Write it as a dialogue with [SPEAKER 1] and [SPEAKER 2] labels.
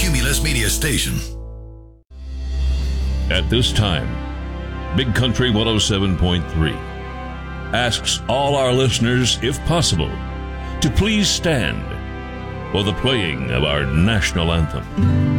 [SPEAKER 1] Cumulus Media Station.
[SPEAKER 2] At this time, Big Country 107.3 asks all our listeners, if possible, to please stand for the playing of our national anthem.